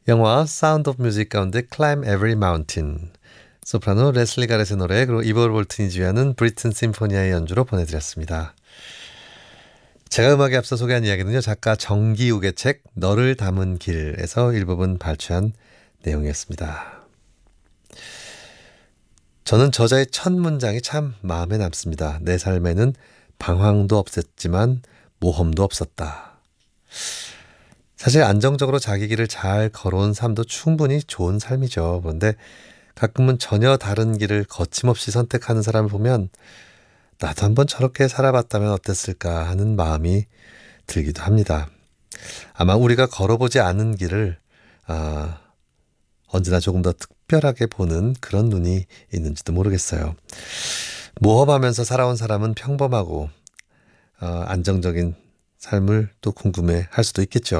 영화 사운드 오브 뮤직 가운데 Climb Every Mountain, 소프라노 레슬리 가렛의 노래, 그리고 이벌 볼튼이 지휘하는 브리튼 심포니아의 연주로 보내드렸습니다. 제가 음악에 앞서 소개한 이야기는요, 작가 정기욱의 책 너를 담은 길에서 일부분 발췌한 내용이었습니다. 저는 저자의 첫 문장이 참 마음에 남습니다. 내 삶에는 방황도 없었지만 모험도 없었다. 사실 안정적으로 자기 길을 잘 걸어온 삶도 충분히 좋은 삶이죠. 그런데 가끔은 전혀 다른 길을 거침없이 선택하는 사람을 보면 나도 한번 저렇게 살아봤다면 어땠을까 하는 마음이 들기도 합니다. 아마 우리가 걸어보지 않은 길을 언제나 조금 더 특별하게 보는 그런 눈이 있는지도 모르겠어요. 모험하면서 살아온 사람은 평범하고 안정적인 삶을 또 궁금해 할 수도 있겠죠.